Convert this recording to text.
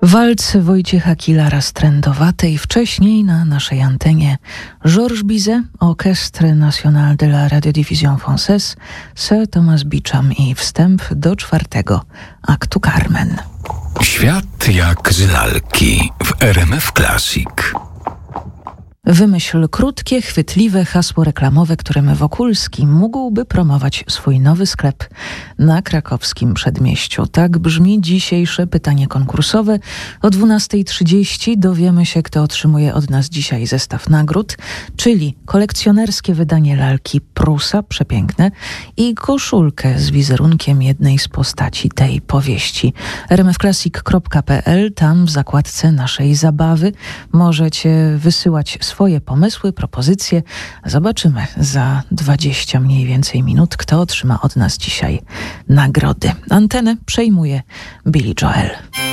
Walc Wojciecha Kilara-Strędowatej, wcześniej na naszej antenie Georges Bizet, Orchestre National de la Radiodiffusion Française, Sir Thomas Beecham i wstęp do 4. aktu Carmen. Świat jak z lalki w RMF Classic. Wymyśl krótkie, chwytliwe hasło reklamowe, którym Wokulski mógłby promować swój nowy sklep na krakowskim Przedmieściu. Tak brzmi dzisiejsze pytanie konkursowe. O 12:30 dowiemy się, kto otrzymuje od nas dzisiaj zestaw nagród, czyli kolekcjonerskie wydanie lalki Prusa, przepiękne, i koszulkę z wizerunkiem jednej z postaci tej powieści. rmfclassic.pl, tam w zakładce naszej zabawy możecie wysyłać swoje pomysły, propozycje. Zobaczymy za 20 mniej więcej minut, kto otrzyma od nas dzisiaj nagrody. Antenę przejmuje Billy Joel.